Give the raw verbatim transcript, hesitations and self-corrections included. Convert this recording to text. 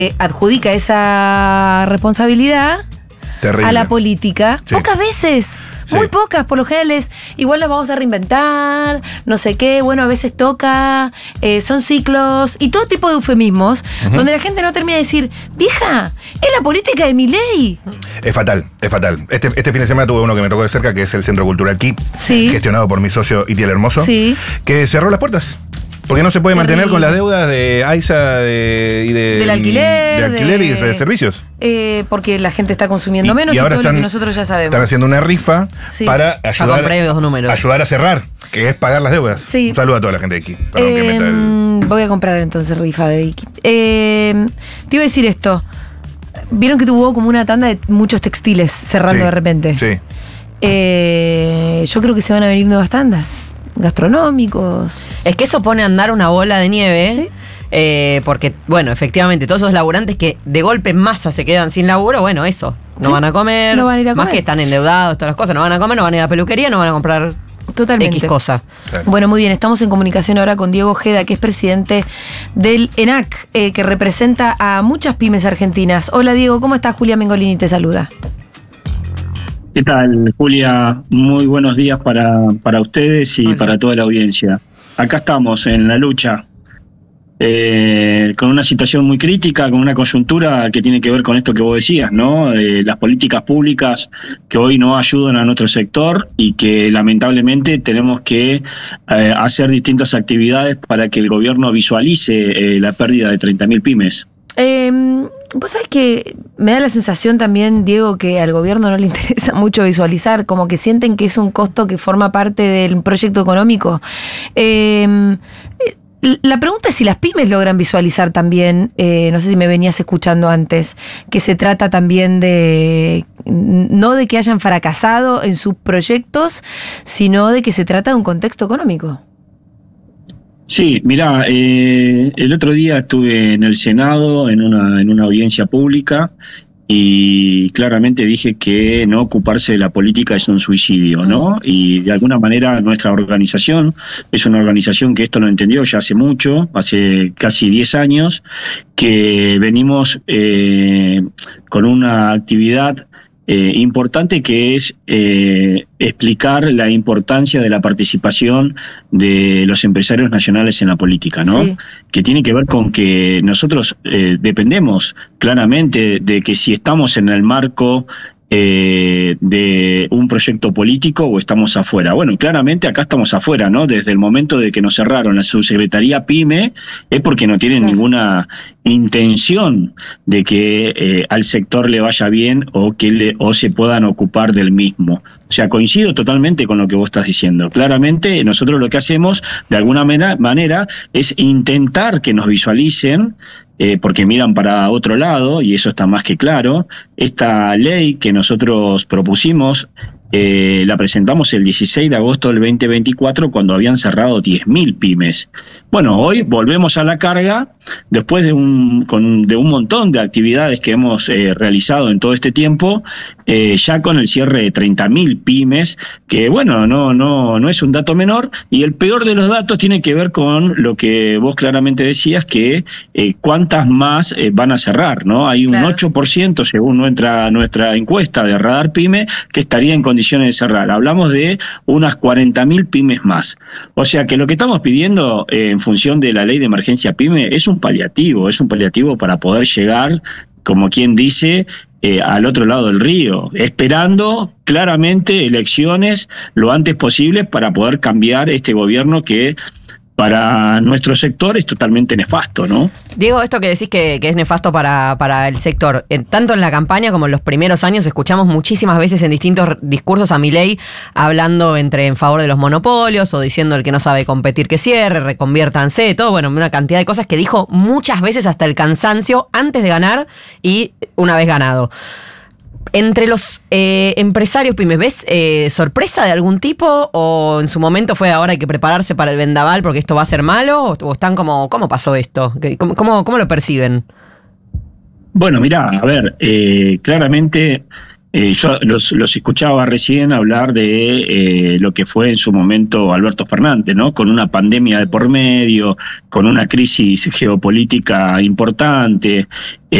eh, adjudica esa responsabilidad Terrible. a la política. Sí. Pocas veces. Sí. Muy pocas, por lo general es, igual las vamos a reinventar, no sé qué, bueno, a veces toca, eh, son ciclos y todo tipo de eufemismos, Uh-huh. donde la gente no termina de decir, vieja, es la política de Milei. Es fatal, es fatal. Este, este fin de semana tuve uno que me tocó de cerca, que es el Centro Cultural K I P, Sí. gestionado por mi socio Itiel Hermoso, Sí. que cerró las puertas. Porque no se puede Terrible. mantener con las deudas de AISA de, y de, Del alquiler, de alquiler de- y de servicios. Eh, porque la gente está consumiendo Y- menos y y, ahora todo lo están- que nosotros ya sabemos. Están haciendo una rifa Sí. para ayudar, compré dos números. ayudar a cerrar, que es pagar las deudas. Sí. Un saludo a toda la gente de aquí. Perdón que Eh, meta el... Voy a comprar entonces rifa de Iki. Eh, te iba a decir esto. Vieron que tuvo como una tanda de muchos textiles cerrando Sí, de repente. Sí. Eh, yo creo que se van a venir nuevas tandas. Gastronómicos. Es que eso pone a andar una bola de nieve. Sí. eh, porque, bueno, efectivamente, todos esos laburantes que de golpe en masa se quedan sin laburo, bueno, eso. No Sí. van a comer. No van a ir a Más comer. que están endeudados, todas las cosas. No van a comer, no van a ir a la peluquería, no van a comprar Totalmente. X cosa. Claro. Bueno, muy bien, estamos en comunicación ahora con Diego Ojeda, que es presidente del ENAC, eh, que representa a muchas pymes argentinas. Hola Diego, ¿cómo estás? Julia Mengolini te saluda. ¿Qué tal, Julia? Muy buenos días para, para ustedes y Hola. para toda la audiencia. Acá estamos en la lucha, eh, con una situación muy crítica, con una coyuntura que tiene que ver con esto que vos decías, ¿no? Eh, las políticas públicas que hoy no ayudan a nuestro sector y que lamentablemente tenemos que eh, hacer distintas actividades para que el gobierno visualice eh, la pérdida de treinta mil pymes. Eh, Vos sabés que me da la sensación también, Diego, que al gobierno no le interesa mucho visualizar, como que sienten que es un costo que forma parte del proyecto económico. Eh, la pregunta es si las pymes logran visualizar también, eh, no sé si me venías escuchando antes, que se trata también de, no de que hayan fracasado en sus proyectos, sino de que se trata de un contexto económico. Sí, mirá, eh, el otro día estuve en el Senado en una, en una audiencia pública y claramente dije que no ocuparse de la política es un suicidio, ¿no? Y de alguna manera nuestra organización es una organización que esto lo entendió ya hace mucho, hace casi diez años, que venimos eh, con una actividad Eh, importante que es eh, explicar la importancia de la participación de los empresarios nacionales en la política, ¿no? Sí. Que tiene que ver con que nosotros eh, dependemos claramente de que si estamos en el marco eh, de un proyecto político o estamos afuera. Bueno, claramente acá estamos afuera, ¿no? Desde el momento de que nos cerraron la subsecretaría PYME es porque no tienen Claro. ninguna intención de que eh, al sector le vaya bien o que le, o se puedan ocupar del mismo. O sea, coincido totalmente con lo que vos estás diciendo. Claramente nosotros lo que hacemos de alguna mena- manera es intentar que nos visualicen, eh, porque miran para otro lado, y eso está más que claro. Esta ley que nosotros propusimos, eh, la presentamos el dieciséis de agosto del veinte veinticuatro, cuando habían cerrado diez mil pymes. Bueno, hoy volvemos a la carga, después de un, con, de un montón de actividades que hemos eh, realizado en todo este tiempo, eh, ya con el cierre de treinta mil pymes, que bueno, no, no, no es un dato menor, y el peor de los datos tiene que ver con lo que vos claramente decías, que eh, cuántas más eh, van a cerrar, ¿no? Hay un Claro. ocho por ciento, según nuestra, nuestra encuesta de Radar Pyme, que estaría en condiciones de cerrar. Hablamos de unas cuarenta mil pymes más. O sea que lo que estamos pidiendo eh, en función de la ley de emergencia pyme es un paliativo, es un paliativo para poder llegar, como quien dice, eh, al otro lado del río, esperando claramente elecciones lo antes posible para poder cambiar este gobierno que para nuestro sector es totalmente nefasto, ¿no? Diego, esto que decís que, que es nefasto para, para el sector, eh, tanto en la campaña como en los primeros años escuchamos muchísimas veces en distintos discursos a Milei hablando entre en favor de los monopolios o diciendo el que no sabe competir que cierre, reconviértanse, todo, bueno, una cantidad de cosas que dijo muchas veces hasta el cansancio antes de ganar y una vez ganado. Entre los eh, empresarios pymes, ¿ves eh, sorpresa de algún tipo? ¿O en su momento fue ahora hay que prepararse para el vendaval porque esto va a ser malo? ¿O, o están como, ¿cómo pasó esto? ¿Cómo, cómo, cómo lo perciben? Bueno, mirá, a ver, eh, claramente Eh, yo los, los escuchaba recién hablar de eh, lo que fue en su momento Alberto Fernández, ¿no? Con una pandemia de por medio, con una crisis geopolítica importante.